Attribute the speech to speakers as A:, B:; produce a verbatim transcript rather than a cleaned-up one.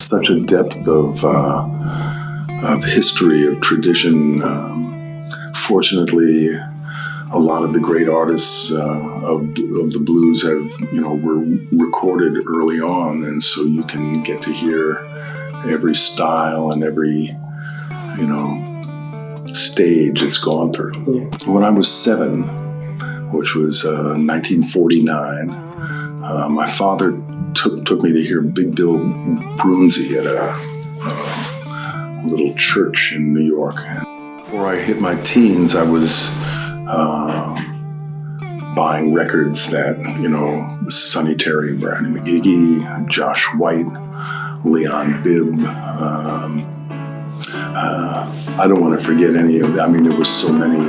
A: Such a depth of uh, of history, of tradition. Um, fortunately, a lot of the great artists uh, of, of the blues have, you know, were recorded early on, and so you can get to hear every style and every, you know, stage it's gone through. Yeah. When I was seven, which was uh, nineteen forty-nine, uh, my father took took me to hear Big Bill Broonzy at a uh, little church in New York. And before I hit my teens, I was uh, buying records that, you know, Sonny Terry, Brownie McGhee, Josh White, Leon Bibb. Um, uh, I don't want to forget any of them. I mean, there were so many